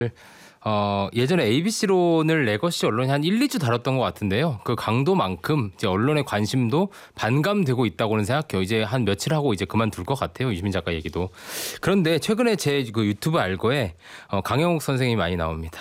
예전에 ABC론을 레거시 언론이 한 1, 2주 다뤘던 것 같은데요. 그 강도만큼 이제 언론의 관심도 반감되고 있다고는 생각해요. 이제 한 며칠 하고 이제 그만둘 것 같아요. 유시민 작가 얘기도. 그런데 최근에 제 그 유튜브 알고에 강영욱 선생님이 많이 나옵니다.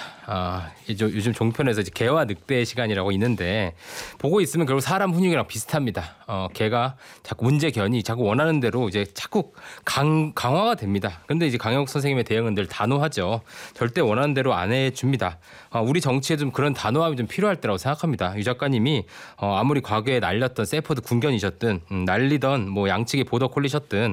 요즘 종편에서 이제 개와 늑대의 시간이라고 있는데 보고 있으면 결국 사람 훈육이랑 비슷합니다. 개가 자꾸 문제견이 자꾸 원하는 대로 이제 자꾸 강화가 됩니다. 그런데 이제 강영욱 선생님의 대응은 늘 단호하죠. 절대 원하는 대로 안 해줍니다. 우리 정치에 좀 그런 단호함이 좀 필요할 때라고 생각합니다. 유 작가님이 아무리 과거에 날렸던 세포드 군견이셨든 날리던 뭐 양측의 보더콜리셨든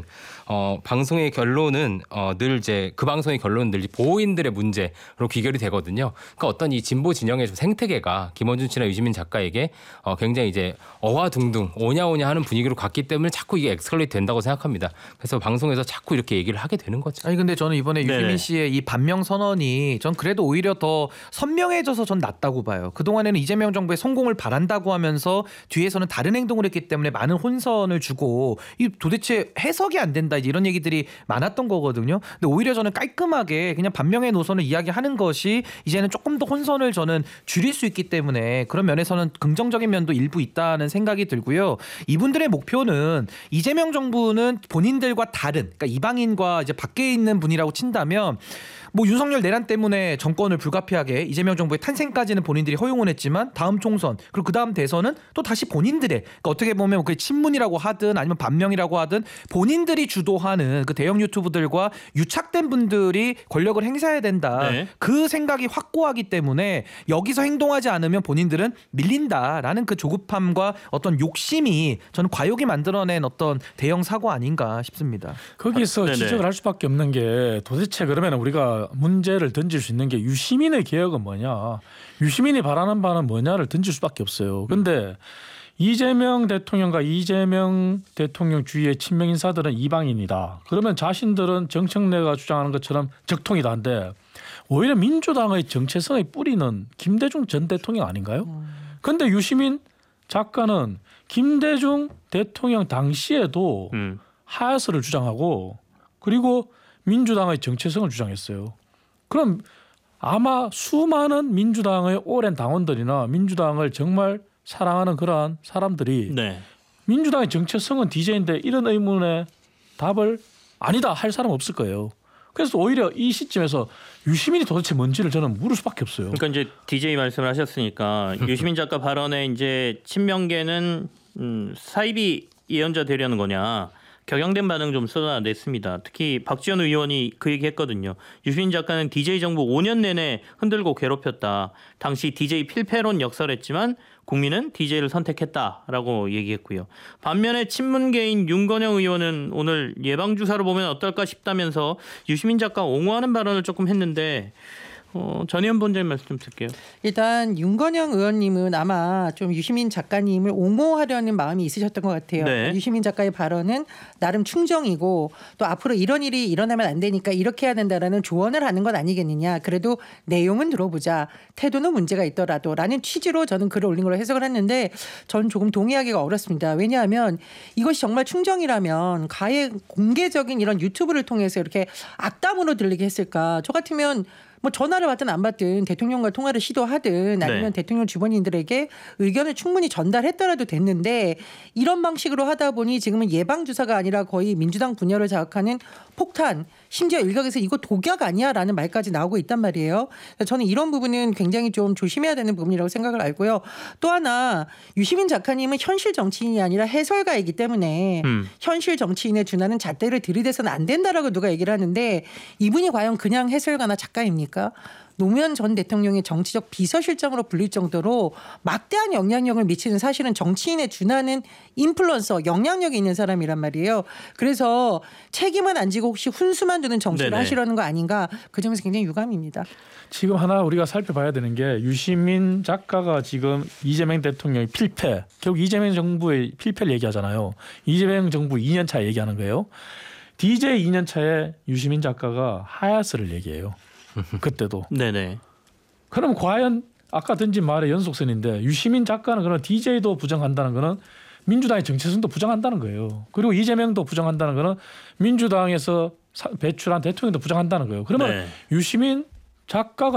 방송의 결론은 늘 이제 그 방송의 결론은 늘 보호인들의 문제로 귀결이 되거든요. 그러니까 어떤 이 진보 진영의 좀 생태계가 김원준 씨나 유시민 작가에게 굉장히 이제 어화둥둥 오냐오냐 하는 분위기로 갔기 때문에 자꾸 이게 엑스컬레이트 된다고 생각합니다. 그래서 방송에서 자꾸 이렇게 얘기를 하게 되는 거죠. 아니 근데 저는 이번에 유시민 씨의 이 반명 선언이 전 그래도 오히려 더 선명해져서 전 낫다고 봐요. 그동안에는 이재명 정부의 성공을 바란다고 하면서 뒤에서는 다른 행동을 했기 때문에 많은 혼선을 주고 이 도대체 해석이 안 된다 이런 얘기들이 많았던 거거든요. 근데 오히려 저는 깔끔하게 그냥 반명의 노선을 이야기하는 것이 이제는 조금 더 혼선을 저는 줄일 수 있기 때문에 그런 면에서는 긍정적인 면도 일부 있다는 생각이 들고요. 이분들의 목표는 이재명 정부는 본인들과 다른 그러니까 이방인과 이제 밖에 있는 분이라고 친다면 뭐 윤석열 내란 때문에 정권을 불가피하게 이재명 정부의 탄생까지는 본인들이 허용을 했지만 다음 총선 그리고 그 다음 대선은 또 다시 본인들의 그러니까 어떻게 보면 그게 친문이라고 하든 아니면 반명이라고 하든 본인들이 주도하는 그 대형 유튜브들과 유착된 분들이 권력을 행사해야 된다. 네. 그 생각이 확고하기 때문에 여기서 행동하지 않으면 본인들은 밀린다라는 그 조급함과 어떤 욕심이 저는 과욕이 만들어낸 어떤 대형 사고 아닌가 싶습니다. 거기서 지적을 할 수밖에 없는 게 도대체 그러면 우리가 문제를 던질 수 있는 게 유시민의 개혁은 뭐냐, 유시민이 바라는 바는 뭐냐를 던질 수밖에 없어요. 그런데 이재명 대통령과 이재명 대통령 주위의 친명 인사들은 이방인이다. 그러면 자신들은 정청래가 주장하는 것처럼 적통이다 한데 오히려 민주당의 정체성의 뿌리는 김대중 전 대통령 아닌가요? 그런데 유시민 작가는 김대중 대통령 당시에도 하야스를 주장하고 그리고 민주당의 정체성을 주장했어요. 그럼 아마 수많은 민주당의 오랜 당원들이나 민주당을 정말 사랑하는 그러한 사람들이 민주당의 정체성은 DJ인데 이런 의문에 답을 아니다 할 사람 없을 거예요. 그래서 오히려 이 시점에서 유시민이 도대체 뭔지를 저는 물을 수밖에 없어요. 그러니까 이제 DJ 말씀을 하셨으니까 유시민 작가 발언에 이제 친명계는 사이비 예언자 되려는 거냐. 격양된 반응 좀 쏟아냈습니다. 특히 박지원 의원이 그 얘기했거든요. 유시민 작가는 DJ 정부 5년 내내 흔들고 괴롭혔다. 당시 DJ 필패론 역설했지만 국민은 DJ를 선택했다라고 얘기했고요. 반면에 친문계인 윤건영 의원은 오늘 예방주사로 보면 어떨까 싶다면서 유시민 작가 옹호하는 발언을 조금 했는데 전희연 본장님 말씀 좀 드릴게요. 일단 윤건영 의원님은 아마 좀 유시민 작가님을 옹호하려는 마음이 있으셨던 것 같아요. 네. 유시민 작가의 발언은 나름 충정이고 또 앞으로 이런 일이 일어나면 안 되니까 이렇게 해야 된다라는 조언을 하는 것 아니겠느냐. 그래도 내용은 들어보자. 태도는 문제가 있더라도 라는 취지로 저는 글을 올린 걸로 해석을 했는데 저는 조금 동의하기가 어렵습니다. 왜냐하면 이것이 정말 충정이라면 가해 공개적인 이런 유튜브를 통해서 이렇게 악담으로 들리게 했을까. 저 같으면 뭐 전화를 받든 안 받든 대통령과 통화를 시도하든 아니면 대통령 주변인들에게 의견을 충분히 전달했더라도 됐는데 이런 방식으로 하다 보니 지금은 예방주사가 아니라 거의 민주당 분열을 자극하는 폭탄 심지어 일각에서 이거 독약 아니야라는 말까지 나오고 있단 말이에요. 저는 이런 부분은 굉장히 좀 조심해야 되는 부분이라고 생각을 알고요. 또 하나 유시민 작가님은 현실 정치인이 아니라 해설가이기 때문에 현실 정치인의 준하는 잣대를 들이대서는 안 된다라고 누가 얘기를 하는데 이분이 과연 그냥 해설가나 작가입니까? 노무현 전 대통령의 정치적 비서실장으로 불릴 정도로 막대한 영향력을 미치는 사실은 정치인에 준하는 인플루언서, 영향력이 있는 사람이란 말이에요. 그래서 책임은 안 지고 혹시 훈수만 두는 정치를 하시려는 거 아닌가 그 점에서 굉장히 유감입니다. 지금 하나 우리가 살펴봐야 되는 게 유시민 작가가 지금 이재명 대통령의 필패, 결국 이재명 정부의 필패를 얘기하잖아요. 이재명 정부 2년 차 얘기하는 거예요. DJ 2년 차에 유시민 작가가 하야스를 얘기해요. 그때도. 네네. 그럼 과연 아까 던진 말의 연속선인데 유시민 작가는 그런 DJ도 부정한다는 거는 민주당의 정체성도 부정한다는 거예요. 그리고 이재명도 부정한다는 거는 민주당에서 배출한 대통령도 부정한다는 거예요. 그러면 유시민 작가가